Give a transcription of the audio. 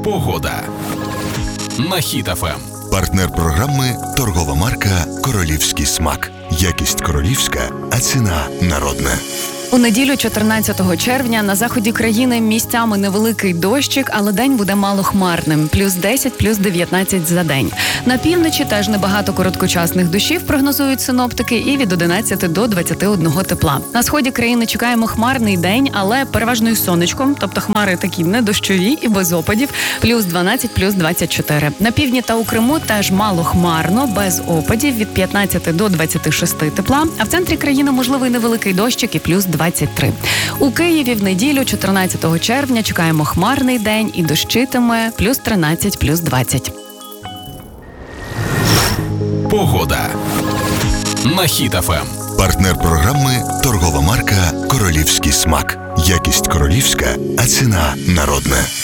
Погода на Хіт ФМ. Партнер програми – торгова марка «Королівський смак». Якість королівська, а ціна народна. У неділю 14 червня на заході країни місцями невеликий дощик, але день буде малохмарним. Плюс 10, плюс 19 за день. На півночі теж небагато короткочасних дощів прогнозують синоптики і від 11 до 21 тепла. На сході країни чекаємо хмарний день, але переважно із сонечком, тобто хмари такі не дощові і без опадів. Плюс 12, плюс 24. На півдні та у Криму теж малохмарно, без опадів від 15 до 26 тепла. А в центрі країни можливий невеликий дощик і плюс 23. У Києві в неділю 14 червня чекаємо хмарний день і дощитиме плюс 13, плюс 20. Погода на Хіт ФМ. Партнер програми – торгова марка «Королівський смак». Якість королівська, а ціна народна.